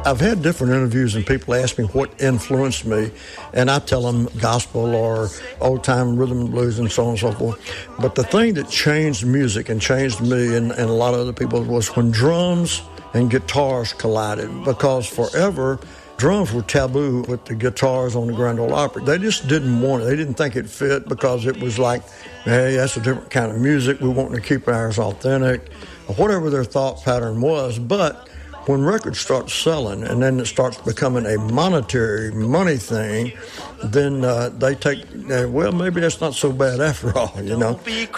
I've had different interviews and people ask me what influenced me, and I tell them gospel or old-time rhythm and blues and so on and so forth. But the thing that changed music and changed me and a lot of other people was when drums and guitars collided, because forever drums were taboo with the guitars on the Grand Ole Opry. They just didn't want it. They didn't think it fit because it was like, hey, that's a different kind of music. We want to keep ours authentic, or whatever their thought pattern was. But when records start selling and then it starts becoming a money thing, then they take, well, maybe that's not so bad after all, you know.